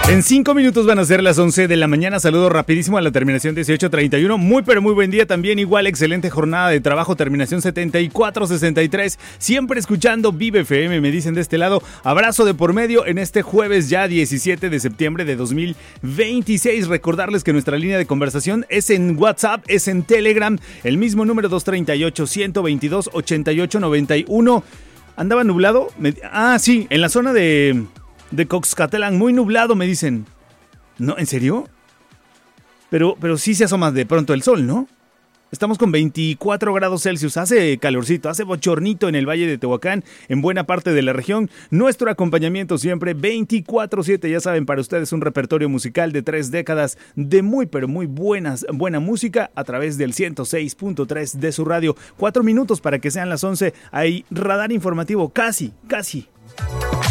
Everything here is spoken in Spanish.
En 5 minutos van a ser las 11 de la mañana. Saludo rapidísimo a la terminación 1831. Muy pero muy buen día también. Igual excelente jornada de trabajo. Terminación 7463. Siempre escuchando Vive FM, me dicen de este lado. Abrazo de por medio en este jueves ya 17 de septiembre de 2026. Recordarles que nuestra línea de conversación es en WhatsApp, es en Telegram. El mismo número 238-122-8891. ¿Andaba nublado? Sí, en la zona de Coxcatelán, muy nublado, me dicen. ¿No? ¿En serio? Pero sí se asoma de pronto el sol, ¿no? Estamos con 24 grados Celsius, hace calorcito, hace bochornito en el Valle de Tehuacán, en buena parte de la región. Nuestro acompañamiento siempre 24/7, ya saben, para ustedes un repertorio musical de 3 décadas de muy pero muy buena música a través del 106.3 de su radio. 4 minutos para que sean las 11, hay radar informativo, casi.